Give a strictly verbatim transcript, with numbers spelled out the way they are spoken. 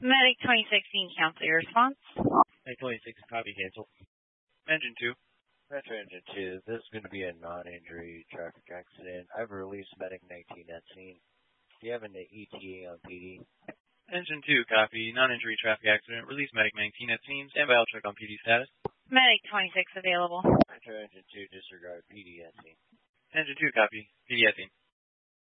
Medic twenty sixteen, cancel your response. Medic twenty-six, copy, cancel. Engine two. Metro Engine two, this is going to be a non-injury traffic accident. I've released Medic nineteen at scene. Do you have an E T A on P D? Engine two, copy, non-injury traffic accident. Release Medic nineteen at scene. Standby, I'll check on P D status. Medic twenty-six available. Metro Engine two, disregard P D at scene. Engine two, copy, P D at scene.